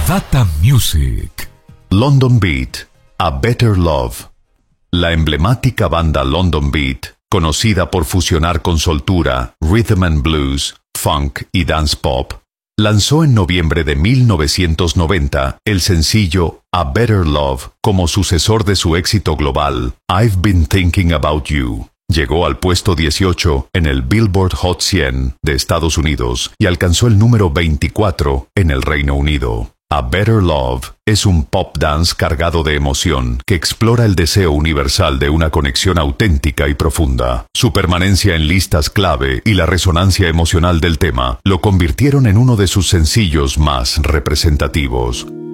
Data Music. London Beat, A Better Love. La emblemática banda London Beat, conocida por fusionar con soltura, rhythm and blues, funk y dance pop, lanzó en noviembre de 1990 el sencillo A Better Love como sucesor de su éxito global, I've Been Thinking About You. Llegó al puesto 18 en el Billboard Hot 100 de Estados Unidos y alcanzó el número 24 en el Reino Unido. A Better Love es un pop dance cargado de emoción que explora el deseo universal de una conexión auténtica y profunda. Su permanencia en listas clave y la resonancia emocional del tema lo convirtieron en uno de sus sencillos más representativos.